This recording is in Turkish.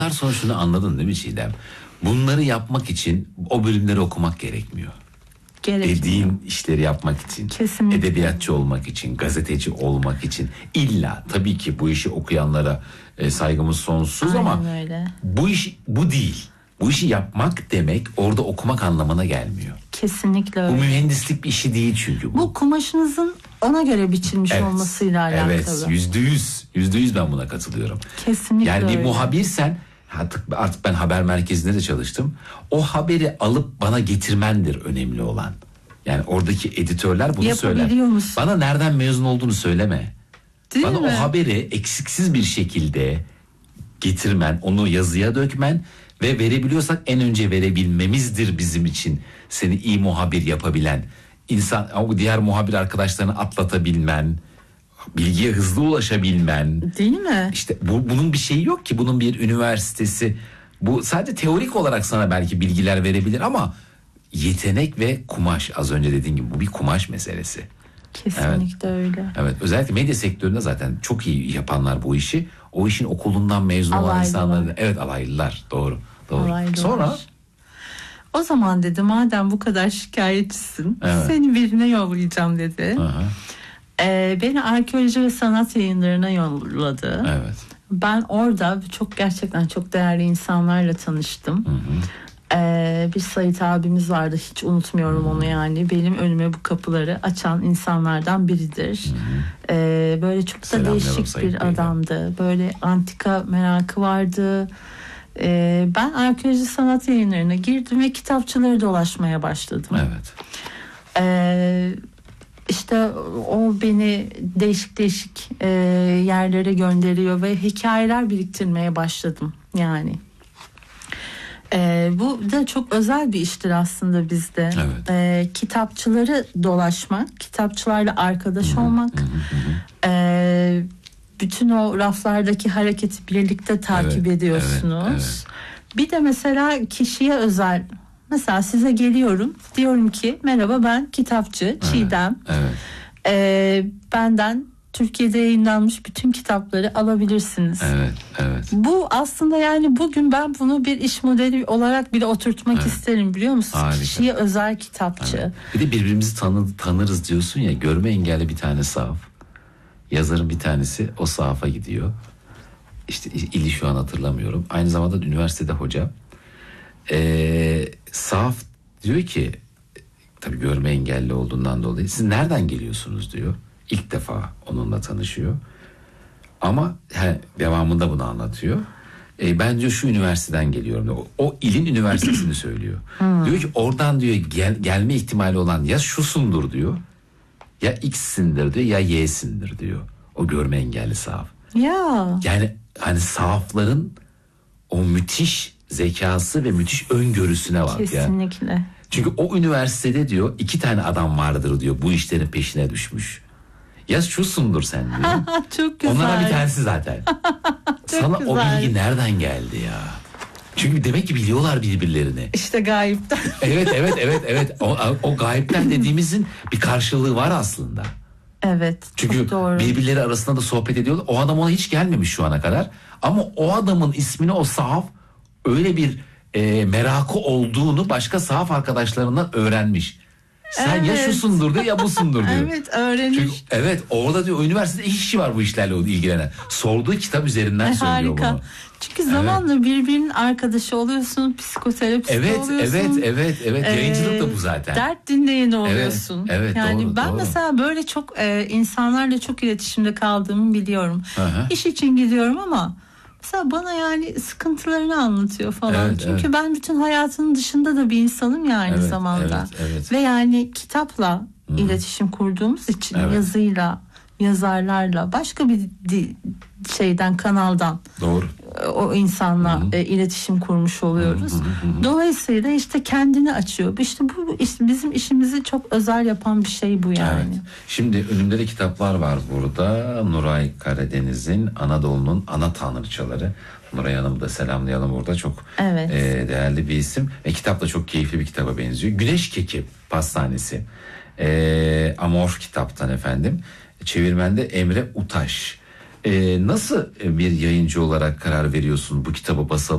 Sonra şunu anladın değil mi Çiğdem? Bunları yapmak için o bölümleri okumak gerekmiyor. Dediğin işleri yapmak için, kesinlikle. Edebiyatçı olmak için, gazeteci olmak için illa tabii ki bu işi okuyanlara saygımız sonsuz. Aynen ama öyle. bu değil. Bu işi yapmak demek orada okumak anlamına gelmiyor. Kesinlikle öyle. Bu mühendislik bir işi değil çünkü bu. Bu kumaşınızın ona göre biçilmiş olmasıyla alakalı. Evet, %100 ben buna katılıyorum. Kesinlikle yani bir öyle. muhabirsen, artık ben haber merkezinde de çalıştım. O haberi alıp bana getirmendir önemli olan. Yani oradaki editörler bunu söyler. Musun? Bana nereden mezun olduğunu söyleme. Değil bana mi? O haberi eksiksiz bir şekilde getirmen, onu yazıya dökmen ve verebiliyorsak en önce verebilmemizdir bizim için seni iyi muhabir yapabilen. O diğer muhabir arkadaşlarını atlatabilmen, bilgiye hızlı ulaşabilmen. Değil mi? İşte bunun bir şeyi yok ki, bunun bir üniversitesi. Bu sadece teorik olarak sana belki bilgiler verebilir ama yetenek ve kumaş, az önce dediğin gibi bu bir kumaş meselesi. Kesinlikle öyle. Evet, özellikle medya sektöründe zaten çok iyi yapanlar bu işi. O işin okulundan mezun olan insanlar. Evet, alaylılar. Doğru. Alaylılar. Sonra o zaman dedi, madem bu kadar şikayetçisin, seni birine yollayacağım dedi. Beni Arkeoloji ve Sanat Yayınları'na yolladı. Evet. Ben orada gerçekten çok değerli insanlarla tanıştım. Bir Sait abimiz vardı, hiç unutmuyorum onu yani. Benim önüme bu kapıları açan insanlardan biridir. Böyle çok da değişik bir adamdı. Böyle antika merakı vardı. Ben Arkeoloji Sanat Yayınları'na girdim ve kitapçıları dolaşmaya başladım. Evet. İşte o beni değişik yerlere gönderiyor ve hikayeler biriktirmeye başladım yani. Bu da çok özel bir iştir aslında bizde. Evet. Kitapçıları dolaşmak, kitapçılarla arkadaş olmak, bütün o raflardaki hareketi birlikte takip ediyorsunuz. Evet. Bir de mesela kişiye özel, mesela size geliyorum, diyorum ki merhaba, ben kitapçı Çiğdem. Benden Türkiye'de yayınlanmış bütün kitapları alabilirsiniz. Evet. Bu aslında yani bugün ben bunu bir iş modeli olarak bile oturtmak isterim, biliyor musunuz? Harika. Kişiye özel kitapçı. Evet. Bir de birbirimizi tanırız diyorsun ya, görme engelli bir tane sahaf. Yazarın bir tanesi o sahafa gidiyor. İşte ili şu an hatırlamıyorum. Aynı zamanda üniversitede hoca. Sahaf diyor ki, tabii görme engelli olduğundan dolayı, siz nereden geliyorsunuz diyor. İlk defa onunla tanışıyor. Ama devamında bunu anlatıyor. Ben diyor şu üniversiteden geliyorum diyor. O ilin üniversitesini söylüyor. Diyor ki oradan diyor gelme ihtimali olan ya şusundur diyor. Ya X'sindir diyor, ya Y'sindir diyor. O görme engelli sahaf. Ya. Yani hani sahafların o müthiş zekası ve müthiş öngörüsüne bak. Kesinlikle. Ya. Çünkü o üniversitede diyor 2 tane adam vardır diyor, bu işlerin peşine düşmüş. Ya şusundur sen diyor. Çok güzel. Onlara bir tanesi zaten. Sana güzel. O bilgi nereden geldi ya? Çünkü demek ki biliyorlar birbirlerini. İşte gayipten. Evet. O gayipten dediğimizin bir karşılığı var aslında. Evet. Çünkü birbirleri arasında da sohbet ediyorlar. O adam ona hiç gelmemiş şu ana kadar. Ama o adamın ismini o sahaf öyle bir merakı olduğunu başka sahaf arkadaşlarından öğrenmiş. Sen ya şusundur diyor ya busundur diyor. Evet, öğrenmiş. Çünkü orada diyor üniversitede işçi var bu işlerle ilgilenen. Sorduğu kitap üzerinden söylüyor bunu. Çünkü zamanla birbirinin arkadaşı oluyorsun, psikoterapist oluyorsun. Evet. Yayıncılık da bu zaten. Dert dinleyeni oluyorsun. Evet, yani doğru, ben mesela böyle çok insanlarla çok iletişimde kaldığımı biliyorum. İş için gidiyorum ama mesela bana yani sıkıntılarını anlatıyor falan. Çünkü ben bütün hayatının dışında da bir insanım ya aynı zamanda. Evet. Ve yani kitapla iletişim kurduğumuz için yazıyla, yazarlarla, başka bir kanaldan o insanla iletişim kurmuş oluyoruz. Dolayısıyla işte kendini açıyor. İşte bu bizim işimizi çok özel yapan bir şey bu yani. Evet. Şimdi önümde de kitaplar var burada. Nuray Karadeniz'in Anadolu'nun Ana Tanrıçaları. Nuray Hanım'ı da selamlayalım burada. Çok değerli bir isim. Ve kitap da çok keyifli bir kitaba benziyor. Güneş Keki Pastanesi. Amor kitaptan efendim. Çevirmende Emre Utaş. Nasıl bir yayıncı olarak karar veriyorsun bu kitabı basalım